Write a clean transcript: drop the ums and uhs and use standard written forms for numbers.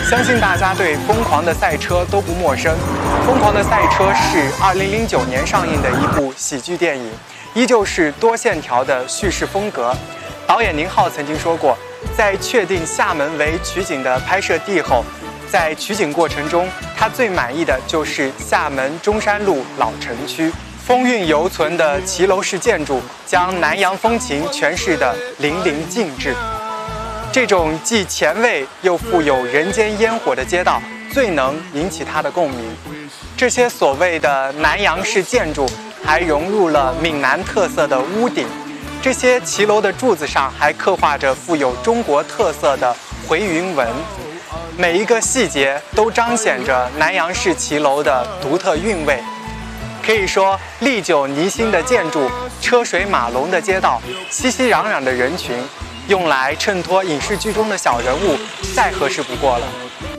相信大家对《疯狂的赛车》都不陌生，《疯狂的赛车》是2009年上映的一部喜剧电影，依旧是多线条的叙事风格。导演宁浩曾经说过，在确定厦门为取景的拍摄地后，在取景过程中，他最满意的就是厦门中山路老城区。风韵犹存的骑楼式建筑，将南洋风情诠释得淋漓尽致。这种既前卫又富有人间烟火的街道，最能引起他的共鸣。这些所谓的南洋式建筑，还融入了闽南特色的屋顶。这些骑楼的柱子上还刻画着富有中国特色的回云纹，每一个细节都彰显着南洋式骑楼的独特韵味。可以说，历久弥新的建筑、车水马龙的街道、熙熙攘攘的人群，用来衬托影视剧中的小人物，再合适不过了。